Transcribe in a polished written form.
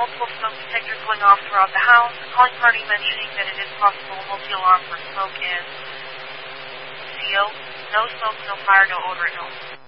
multiple smoke detectors going off throughout the house. Calling party mentioning that it is possible multi-alarm for smoke and CO. No smoke, no fire, no odor, no.